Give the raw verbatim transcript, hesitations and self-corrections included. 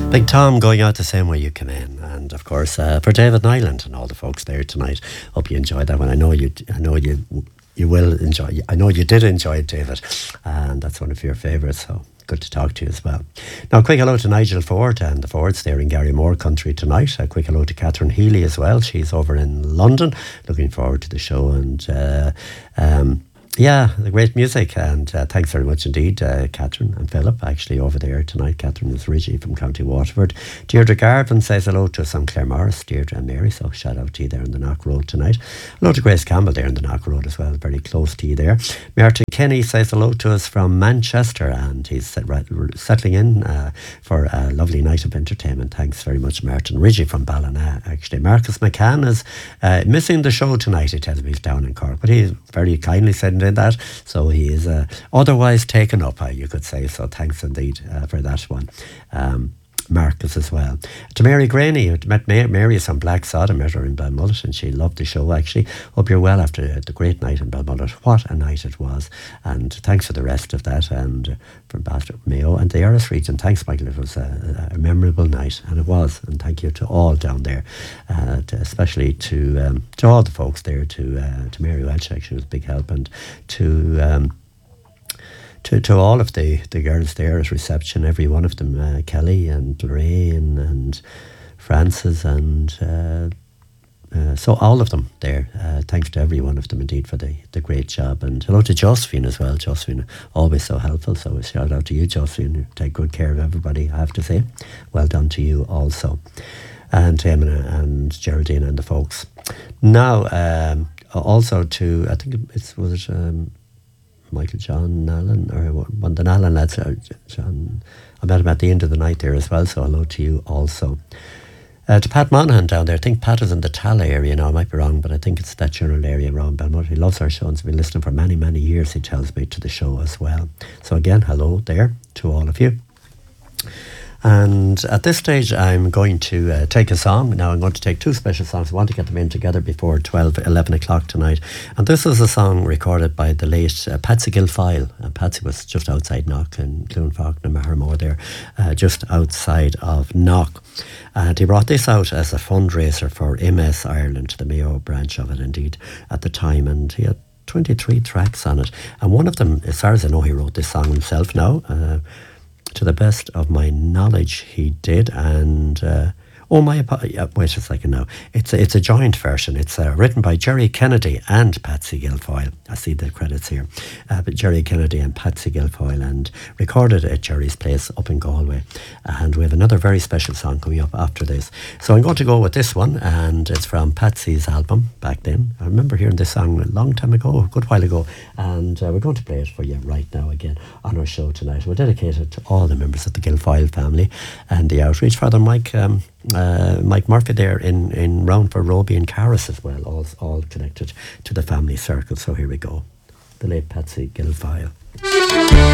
Big Tom going out the same way you came in, and of course uh, for David Nyland and all the folks there tonight. Hope you enjoyed that one. I know you. I know you. You will enjoy. I know you did enjoy it, David, and that's one of your favourites. So good to talk to you as well. Now, a quick hello to Nigel Ford and the Fords there in Garrymore country tonight. A quick hello to Catherine Healy as well. She's over in London. Looking forward to the show and. Uh, um, Yeah, the great music, and uh, thanks very much indeed, uh, Catherine and Philip, actually over there tonight. Catherine is Ridgie from County Waterford. Deirdre Garvin says hello to us on Clare Morris, Deirdre and Mary, so shout out to you there in the Knock Road tonight. Hello to Grace Campbell there in the Knock Road as well, very close to you there. Martin Kenny says hello to us from Manchester, and he's set, right, settling in uh, for a lovely night of entertainment. Thanks very much, Martin. Ridgie from Ballina, actually. Marcus McCann is uh, missing the show tonight. He tells me he's down in Cork, but he very kindly said in that, so he is uh, otherwise taken up, uh, you could say. So thanks indeed uh, for that one, um, Marcus as well. To Mary Graney, I met Mary, Mary on Black Sod. I met her in Balmullet and she loved the show actually. Hope you're well after the great night in Balmullet. What a night it was, and thanks for the rest of that, and uh, from Bastard Mayo and the Eris region. Thanks, Michael. It was a, a memorable night, and it was, and thank you to all down there, uh, to, especially to um, to all the folks there, to uh, to Mary Welch, actually was a big help, and to um, To, to all of the, the girls there at reception, every one of them, uh, Kelly and Lorraine and Frances and uh, uh, so all of them there. Uh, thanks to every one of them indeed for the, the great job. And hello to Josephine as well. Josephine, always so helpful. So a shout out to you, Josephine. You take good care of everybody, I have to say. Well done to you also. And to Emma and Geraldine and the folks. Now, um, also to, I think it's, was it... Um, Michael John Allen, or one of the Allen lads, uh, John, I met him at the end of the night there as well, so hello to you also. Uh, to Pat Monahan down there, I think Pat is in the Tala area now, I might be wrong, but I think it's that general area around Belmont. He loves our show and has been listening for many, many years, he tells me, to the show as well. So again, hello there to all of you. And at this stage, I'm going to uh, take a song. Now, I'm going to take two special songs. I want to get them in together before twelve, eleven o'clock tonight. And this is a song recorded by the late uh, Patsy Gilfoyle. And Patsy was just outside Knock in Cloonfog, na Mahermore there, uh, just outside of Knock. And he brought this out as a fundraiser for M S Ireland, the Mayo branch of it, indeed, at the time. And he had twenty-three tracks on it. And one of them, as far as I know, he wrote this song himself now. Uh, To the best of my knowledge, he did, and uh, oh my, uh, wait a second now. It's a, it's a joint version. It's uh, written by Jerry Kennedy and Patsy Gilfoyle. I see the credits here, uh, but Jerry Kennedy and Patsy Gilfoyle, and recorded at Jerry's place up in Galway. And we have another very special song coming up after this. So I'm going to go with this one, and it's from Patsy's album back then. I remember hearing this song a long time ago, a good while ago, and uh, we're going to play it for you right now again on our show tonight. We're dedicated to all the members of the Gilfoyle family and the outreach. Father Mike um, uh, Mike Murphy there in, in Roundford, Roby and Carris as well, all, all connected to the family circle. So here we go. The late Patsy Gilfoyle.